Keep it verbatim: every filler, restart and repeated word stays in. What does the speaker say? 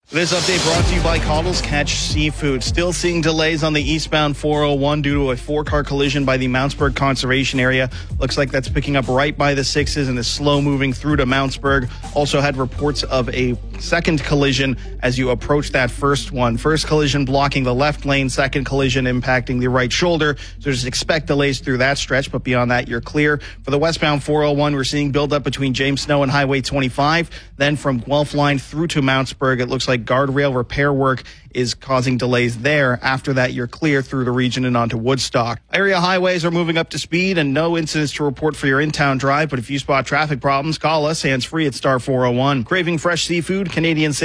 This update brought to you by Cottle's Catch Seafood. Still seeing delays on the eastbound four oh one due to a four-car collision by the Mountsburg Conservation Area. Looks like that's picking up right by the sixes and is slow moving through to Mountsburg. Also had reports of a second collision as you approach that first one. First collision blocking the left lane, second collision impacting the right shoulder. So just expect delays through that stretch, but beyond that, you're clear. For the westbound four oh one, we're seeing buildup between James Snow and Highway twenty-five. Then from Guelph Line through to Mountsburg, it looks like guardrail repair work is causing delays there. After that, you're clear through the region and onto Woodstock. Area highways are moving up to speed and no incidents to report for your in-town drive. But if you spot traffic problems, call us hands-free at star four oh one. Craving fresh seafood, Canadian